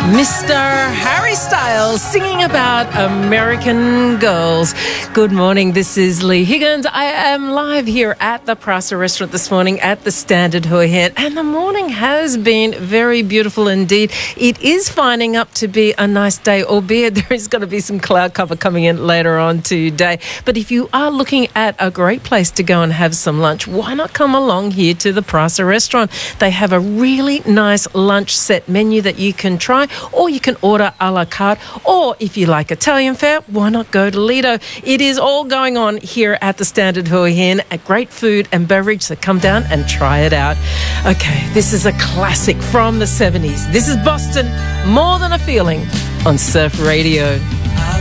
Mr. Harry Styles singing about American girls. Good morning, this is Lee Higgins. I am live here at the Prasa restaurant this morning at the Standard Hoi Hen, and the morning has been very beautiful indeed. It is finding up to be a nice day, albeit there is going to be some cloud cover coming in later on today. But if you are looking at a great place to go and have some lunch, why not come along here to the Prasa restaurant? They have a really nice lunch set menu that you can try, or you can order a la carte, or if you like Italian fare, why not go to Lido? It is all going on here at the Standard Hoi Hen, a great food and beverage, so come down and try it out. Okay, this is a classic from the 70s. This is Boston, More Than a Feeling on Surf Radio.